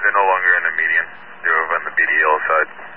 they're no longer in the median. They're over on the BDL side.